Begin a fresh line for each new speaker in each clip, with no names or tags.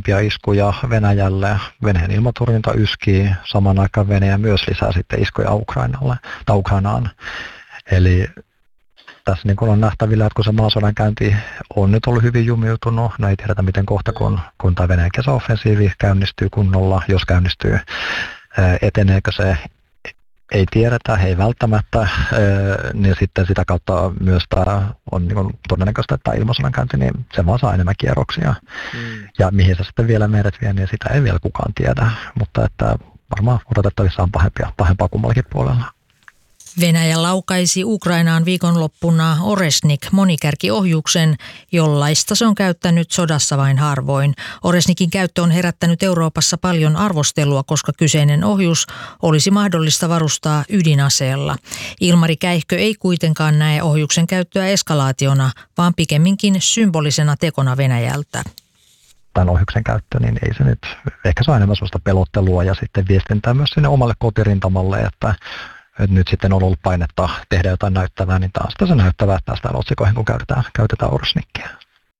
kovempia iskuja Venäjälle. Venäjän ilmatorjunta yskii. Samaan aikaan Venäjä myös lisää sitten iskuja Ukrainaan. Eli tässä niin kuin on nähtävillä, että kun se maasodankäynti on nyt ollut hyvin jumiutunut, no ei tiedetä miten kohta, kun tämä Venäjän kesäoffensiivi käynnistyy kunnolla, jos käynnistyy, eteneekö se, ei tiedetä, ei välttämättä, niin sitten sitä kautta myös tämä on niin kuin todennäköistä, että tämä ilmasodankäynti, niin se vaan saa enemmän kierroksia. Ja mihin se sitten vielä meidät vie, niin sitä ei vielä kukaan tiedä, mutta että varmaan odotettavissa on pahempaa kummallakin puolella.
Venäjä laukaisi Ukrainaan viikonloppuna Oresnik-monikärkiohjuksen, jollaista se on käyttänyt sodassa vain harvoin. Oresnikin käyttö on herättänyt Euroopassa paljon arvostelua, koska kyseinen ohjus olisi mahdollista varustaa ydinaseella. Ilmari Käihkö ei kuitenkaan näe ohjuksen käyttöä eskalaationa, vaan pikemminkin symbolisena tekona Venäjältä.
Tämän ohjuksen käyttö, niin ei se nyt, ehkä se on enemmän sellaista pelottelua ja sitten viestintää myös sinne omalle kotirintamalle, että nyt sitten on ollut painetta tehdä jotain näyttävää, niin taas se näyttävää, että päästään otsikoihin, kun käytetään Oresnikkiä.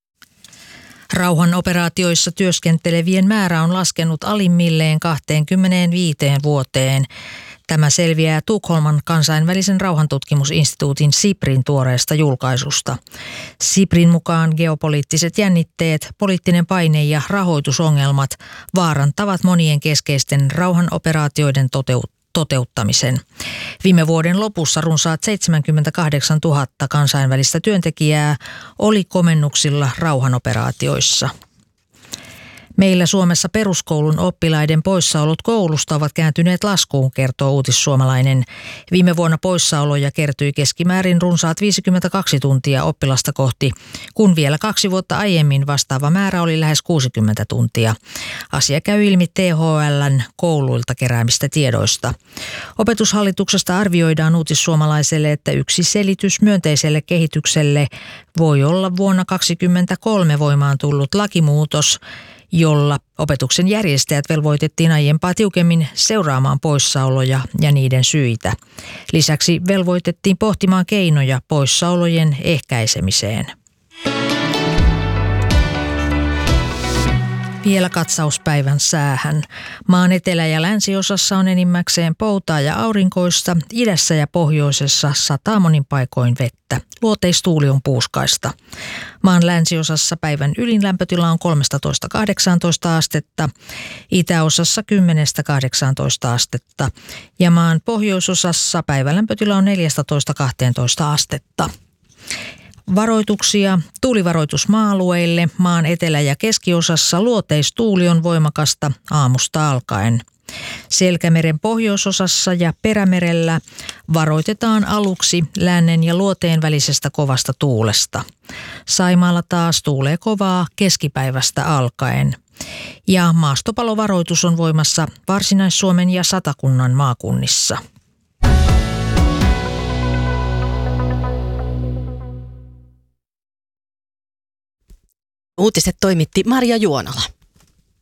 Rauhanoperaatioissa työskentelevien määrä on laskenut alimmilleen 25 vuoteen. Tämä selviää Tukholman kansainvälisen rauhantutkimusinstituutin SIPRin tuoreesta julkaisusta. SIPRin mukaan geopoliittiset jännitteet, poliittinen paine ja rahoitusongelmat vaarantavat monien keskeisten rauhanoperaatioiden toteuttamisen. Viime vuoden lopussa runsaat 78 000 kansainvälistä työntekijää oli komennuksilla rauhanoperaatioissa. Meillä Suomessa peruskoulun oppilaiden poissaolot koulusta ovat kääntyneet laskuun, kertoo Uutissuomalainen. Viime vuonna poissaoloja kertyi keskimäärin runsaat 52 tuntia oppilasta kohti, kun vielä 2 vuotta aiemmin vastaava määrä oli lähes 60 tuntia. Asia käy ilmi THL:n kouluilta keräämistä tiedoista. Opetushallituksesta arvioidaan Uutissuomalaiselle, että yksi selitys myönteiselle kehitykselle voi olla vuonna 2023 voimaan tullut lakimuutos, jolla opetuksen järjestäjät velvoitettiin aiempaa tiukemmin seuraamaan poissaoloja ja niiden syitä. Lisäksi velvoitettiin pohtimaan keinoja poissaolojen ehkäisemiseen. Vielä katsaus päivän säähän. Maan etelä- ja länsiosassa on enimmäkseen poutaa ja aurinkoista, idässä ja pohjoisessa sataa monin paikoin vettä. Luoteistuuli on puuskaista. Maan länsiosassa päivän ylin lämpötila on 13–18 astetta, itäosassa 10–18 astetta ja maan pohjoisosassa päivän lämpötila on 14–12 astetta. Varoituksia. Tuulivaroitus maa-alueille. Maan etelä- ja keskiosassa luoteistuuli on voimakasta aamusta alkaen. Selkämeren pohjoisosassa ja Perämerellä varoitetaan aluksi lännen ja luoteen välisestä kovasta tuulesta. Saimaalla taas tuulee kovaa keskipäivästä alkaen. Ja maastopalovaroitus on voimassa Varsinais-Suomen ja Satakunnan maakunnissa.
Uutiset toimitti Marja Juonala.